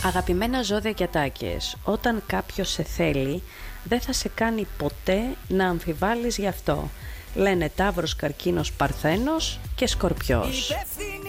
Αγαπημένα ζώδια και ατάκες, όταν κάποιος σε θέλει δεν θα σε κάνει ποτέ να αμφιβάλλεις γι' αυτό. Λένε Ταύρος, Καρκίνος, Παρθένος και Σκορπιός.